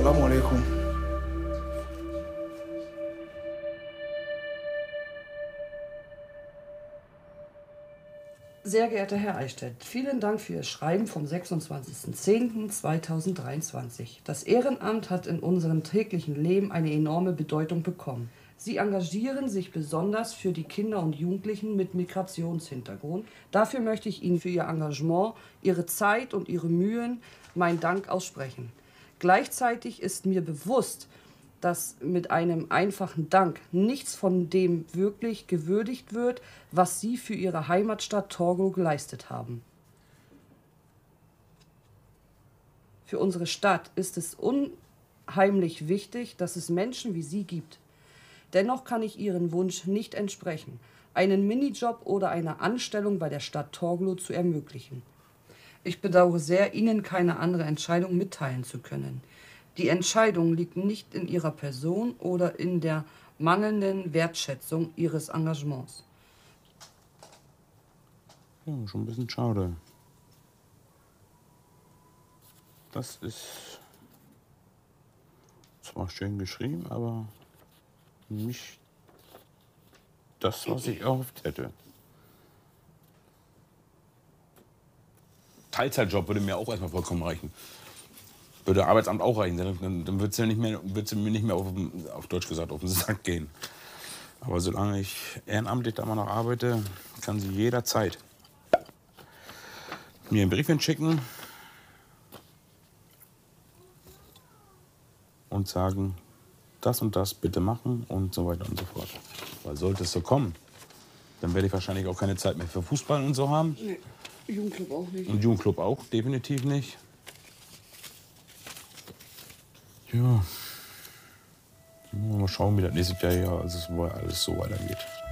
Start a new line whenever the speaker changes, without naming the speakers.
Assalamu alaikum.
Sehr geehrter Herr Eichstädt, vielen Dank für Ihr Schreiben vom 26.10.2023. Das Ehrenamt hat in unserem täglichen Leben eine enorme Bedeutung bekommen. Sie engagieren sich besonders für die Kinder und Jugendlichen mit Migrationshintergrund. Dafür möchte ich Ihnen für Ihr Engagement, Ihre Zeit und Ihre Mühen meinen Dank aussprechen. Gleichzeitig ist mir bewusst, dass mit einem einfachen Dank nichts von dem wirklich gewürdigt wird, was Sie für Ihre Heimatstadt Torgelow geleistet haben. Für unsere Stadt ist es unheimlich wichtig, dass es Menschen wie Sie gibt. Dennoch kann ich Ihren Wunsch nicht entsprechen, einen Minijob oder eine Anstellung bei der Stadt Torgelow zu ermöglichen. Ich bedauere sehr, Ihnen keine andere Entscheidung mitteilen zu können. Die Entscheidung liegt nicht in Ihrer Person oder in der mangelnden Wertschätzung Ihres Engagements.
Ja, schon ein bisschen schade. Das ist zwar schön geschrieben, aber nicht das, was ich erhofft hätte. Teilzeitjob würde mir auch erstmal vollkommen reichen. Würde Arbeitsamt auch reichen. Dann wird es ja mir nicht mehr auf Deutsch gesagt auf den Sack gehen. Aber solange ich ehrenamtlich da mal noch arbeite, kann sie jederzeit mir einen Brief hinschicken und sagen, das und das bitte machen und so weiter und so fort. Weil sollte es so kommen, dann werde ich wahrscheinlich auch keine Zeit mehr für Fußball und so haben.
Nee, Jugendclub auch nicht.
Und Jugendclub auch, definitiv nicht. Ja, mal schauen, wie das nächstes Jahr alles so weitergeht.